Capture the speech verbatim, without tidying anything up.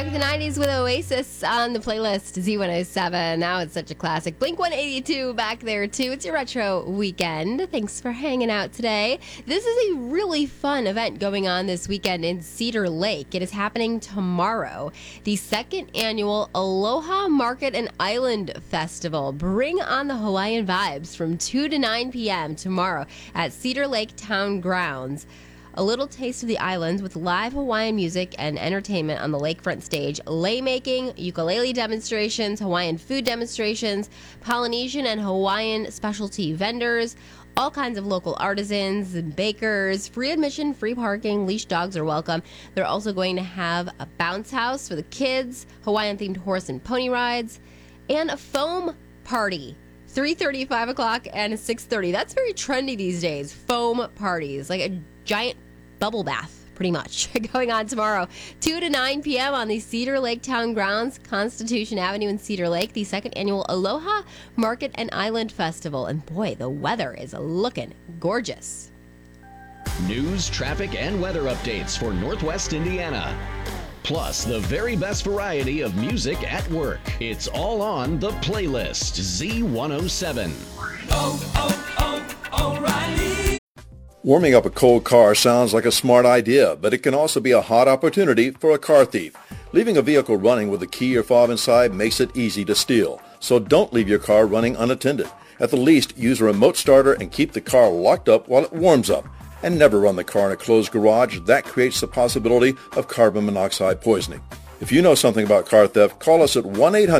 back the nineties with Oasis on the playlist, Z one oh seven. Now it's such a classic. Blink one eighty-two back there, too. It's your retro weekend. Thanks for hanging out today. This is a really fun event going on this weekend in Cedar Lake. It is happening tomorrow. The second annual Aloha Market and Island Festival. Bring on the Hawaiian vibes from two to nine p.m. tomorrow at Cedar Lake Town Grounds. A little taste of the islands with live Hawaiian music and entertainment on the lakefront stage, lei making, ukulele demonstrations, Hawaiian food demonstrations, Polynesian and Hawaiian specialty vendors, all kinds of local artisans and bakers, free admission, free parking, leash dogs are welcome. They're also going to have a bounce house for the kids, Hawaiian-themed horse and pony rides, and a foam party. three thirty, five o'clock, and six thirty. That's very trendy these days, foam parties, like a giant bubble bath, pretty much, going on tomorrow, two to nine p.m. on the Cedar Lake Town Grounds, Constitution Avenue in Cedar Lake, the second annual Aloha Market and Island Festival. And boy, the weather is looking gorgeous. News, traffic, and weather updates for Northwest Indiana. Plus, the very best variety of music at work. It's all on the playlist, Z one oh seven. Oh, oh, oh, O'Reilly. Warming up a cold car sounds like a smart idea, but it can also be a hot opportunity for a car thief. Leaving a vehicle running with a key or fob inside makes it easy to steal. So don't leave your car running unattended. At the least, use a remote starter and keep the car locked up while it warms up. And never run the car in a closed garage. That creates the possibility of carbon monoxide poisoning. If you know something about car theft, call us at one eight hundred